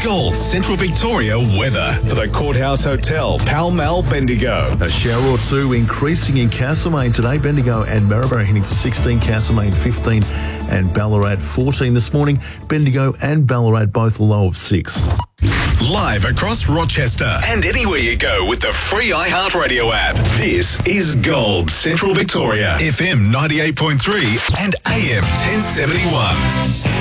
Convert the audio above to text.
Gold Central Victoria weather for the Courthouse Hotel, Pall Mall, Bendigo. A shower or two increasing in Castlemaine today. Bendigo and Maryborough heading for 16, Castlemaine 15 and Ballarat 14 this morning. Bendigo and Ballarat both low of 6. Live across Rochester and anywhere you go with the free iHeartRadio app. This is Gold Central Victoria, FM 98.3 and AM 1071.